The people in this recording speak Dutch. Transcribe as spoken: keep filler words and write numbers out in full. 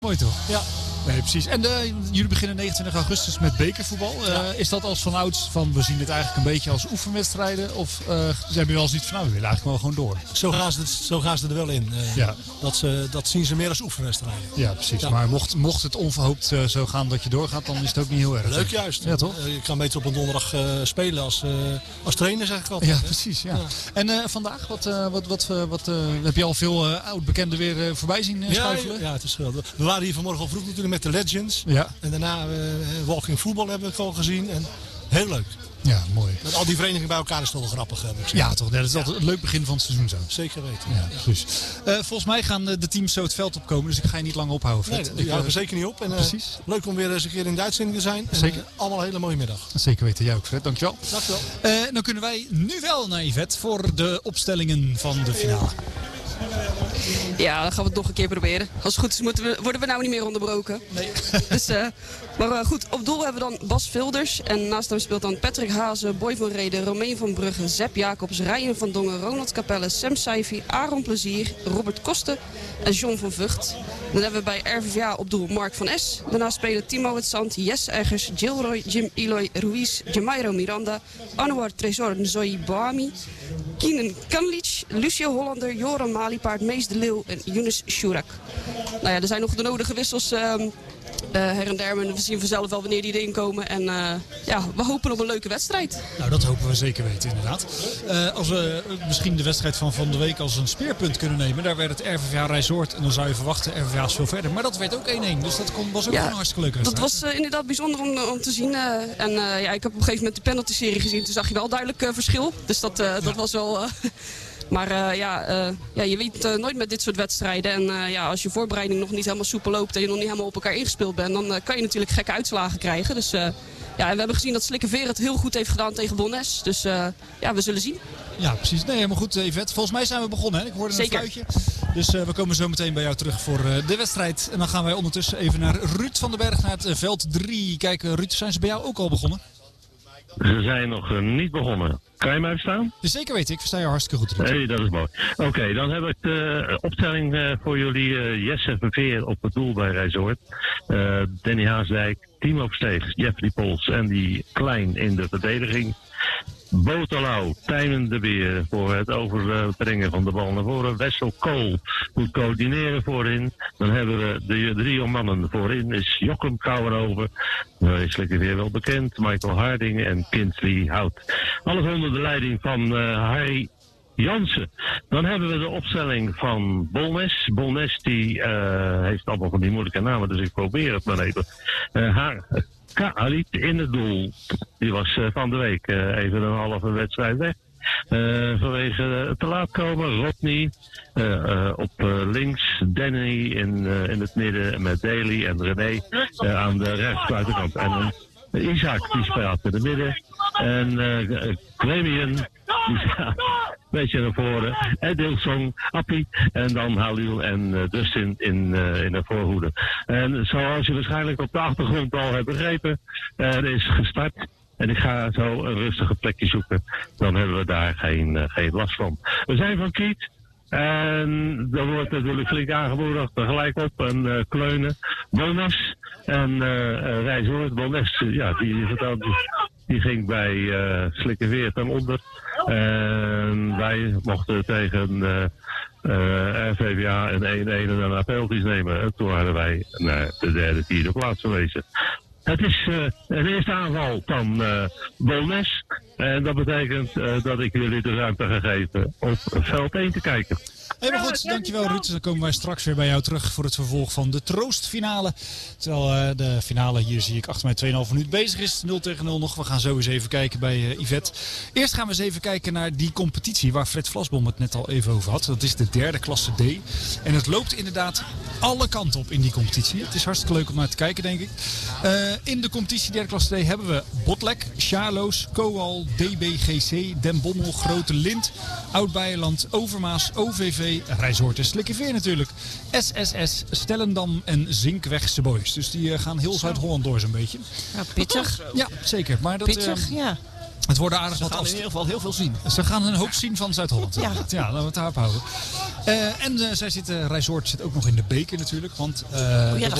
Mooi toch? Ja. Nee, precies. En uh, jullie beginnen negenentwintig augustus met bekervoetbal. Uh, ja. Is dat als vanouds van we zien het eigenlijk een beetje als oefenwedstrijden? Of uh, ze hebben wel eens iets van nou, we willen eigenlijk wel gewoon door? Zo gaan ze, zo gaan ze er wel in. Uh, ja. dat, ze, dat zien ze meer als oefenwedstrijden. Ja, precies. Ja. Maar mocht, mocht het onverhoopt uh, zo gaan dat je doorgaat, dan is het ook niet heel erg. Leuk juist. Ja, toch? Uh, je kan beter op een donderdag uh, spelen als, uh, als trainer, zeg ik altijd. Ja, hè? Precies. Ja. Ja. En uh, vandaag, wat, uh, wat, wat, uh, wat uh, heb je al veel uh, oud-bekenden weer uh, voorbij zien uh, schuifelen? Ja, ja, het is geweldig. We waren hier vanmorgen al vroeg natuurlijk met de Legends. Ja. En daarna uh, Walking Football hebben we gewoon gezien. En heel leuk. Ja, mooi. Met al die verenigingen bij elkaar is het wel grappig. Heb ik ja, toch. Dat is altijd een leuk begin van het seizoen zo. Zeker weten. Ja, precies. Uh, volgens mij gaan de teams zo het veld opkomen, dus ik ga je niet lang ophouden. Fred. Nee, die houden we zeker niet op. En, uh, precies. Leuk om weer eens een keer in de uitzending te zijn. En, zeker. Uh, allemaal een hele mooie middag. Zeker weten. Jij ook, Fred. Dankjewel. Dankjewel. Uh, dan kunnen wij nu wel naar Yvette voor de opstellingen van de finale. Ja, dan gaan we het nog een keer proberen. Als het goed is moeten we, worden we nou niet meer onderbroken. Nee. Dus, uh, maar uh, goed, op doel hebben we dan Bas Vilders. En naast hem speelt dan Patrick Hazen, Boy van Reden, Romain van Brugge, Zep Jacobs, Rijen van Dongen, Ronald Capelle, Sam Saifi, Aaron Plezier, Robert Kosten en John van Vught. Dan hebben we bij R V V A op doel Mark van S. Daarna spelen Timo het Zand, Jess Eggers, Gilroy, Jim Eloy, Ruiz, Jamairo Miranda, Anwar Tresor Nzoyi Boami, Keenan Kanlic, Lucio Hollander, Joran Maliepaard, Mees de Leeuw en Younes Shurak. Nou ja, er zijn nog de nodige wissels uh, uh, her en der. We zien vanzelf wel wanneer die erin komen. En uh, ja, we hopen op een leuke wedstrijd. Nou, dat hopen we zeker weten inderdaad. Uh, als we misschien de wedstrijd van van de week als een speerpunt kunnen nemen. Daar werd het R V V A Rijsoord. En dan zou je verwachten R V V A is veel verder. Maar dat werd ook één-één. Dus dat was ook ja, een hartstikke leuke wedstrijd. Dat was uh, inderdaad bijzonder om, om te zien. Uh, en uh, ja, ik heb op een gegeven moment de penalty-serie gezien. Toen zag je wel duidelijk uh, verschil. Dus dat, uh, dat ja. was wel... Uh, Maar uh, ja, uh, ja, je weet uh, nooit met dit soort wedstrijden. En uh, ja, als je voorbereiding nog niet helemaal soepel loopt en je nog niet helemaal op elkaar ingespeeld bent, dan uh, kan je natuurlijk gekke uitslagen krijgen. Dus uh, ja, en we hebben gezien dat Slikkeveer het heel goed heeft gedaan tegen Bonnes. Dus uh, ja, we zullen zien. Ja, precies. Nee, helemaal goed, Yvette. Volgens mij zijn we begonnen, hè? Ik hoorde een Zeker. fluitje. Dus uh, we komen zo meteen bij jou terug voor uh, de wedstrijd. En dan gaan wij ondertussen even naar Ruud van den Berg, naar het uh, veld drie. Kijk, uh, Ruud, zijn ze bij jou ook al begonnen? Ze zijn nog uh, niet begonnen. Kan je mij verstaan? Dus zeker weten, ik versta je hartstikke goed. Hé, hey, dat is mooi. Oké, okay, dan heb ik de opstelling uh, voor jullie. Uh, Jesse Verveer op het doel bij Rijsoord. Uh, Danny Haasdijk, Timo Steeg, Jeffrey Pols en die Klein in de verdediging. Botelau, Tijmen de Beer voor het overbrengen van de bal naar voren. Wessel Kool moet coördineren voorin. Dan hebben we de drie mannen voorin. Is Jochem Kouwenhoven, uh, is lekker weer wel bekend. Michael Harding en Kinsley Hout. Alles onder de leiding van uh, Harry Jansen. Dan hebben we de opstelling van Bolnes. Bolnes die uh, heeft allemaal van die moeilijke namen, dus ik probeer het maar even. Uh, haar Khalid in het doel. Die was uh, van de week uh, even een halve wedstrijd weg. Uh, vanwege uh, te laat komen. Rodney uh, uh, op uh, links. Danny in, uh, in het midden met Daly en René uh, aan de rechtsbuitenkant. En uh, Isaac die speelt in het midden. En uh, Clemian die staat een beetje naar voren. Edilson, Appie en dan Halil en uh, Dustin in, uh, in de voorhoede. En zoals je waarschijnlijk op de achtergrond al hebt begrepen, uh, er is gestart. En ik ga zo een rustige plekje zoeken. Dan hebben we daar geen, uh, geen last van. We zijn van Kiet. En dan wordt natuurlijk flink aangemoedigd. Tegelijk op en uh, Kleunen. Bonnes en uh, uh, Rijsoord. Bonnes, uh, ja, die, die, die ging bij uh, Slikkeveer ten onder. En wij mochten tegen uh, uh, R V V A een één-één en daarna penalties nemen. En toen waren wij naar de derde, vierde plaats geweest. Het is uh, een eerste aanval van uh, Bolnes. En dat betekent uh, dat ik jullie de ruimte ga geven op veld één te kijken. Helemaal goed, dankjewel Ruud. Dan komen wij straks weer bij jou terug voor het vervolg van de troostfinale. Terwijl uh, de finale hier zie ik achter mij twee komma vijf minuut bezig is. nul tegen nul nog. We gaan zo eens even kijken bij uh, Yvette. Eerst gaan we eens even kijken naar die competitie waar Fred Vlasboom het net al even over had. Dat is de derde klasse D. En het loopt inderdaad alle kanten op in die competitie. Het is hartstikke leuk om naar te kijken, denk ik. Uh, in de competitie derde klasse D hebben we Botlek, Charloes, Coal, D B G C, Den Bommel, Grote Lind, Oud-Beijerland, Overmaas, O V V, Rijsoord en Slikkeveer natuurlijk. S S S, Stellendam en Zinkwegse Boys. Dus die uh, gaan heel Zuid-Holland door zo'n beetje. Ja, pittig. Ja, zeker. Maar dat, pittig, uh, ja. Het worden aardig Ze wat gaan in afst- ieder geval heel veel zien. Ze gaan een hoop zien van Zuid-Holland. Ja. Ja, laten we het daarop houden. Uh, en uh, zij zitten, Resort zit ook nog in de beker natuurlijk. Want uh, oh ja,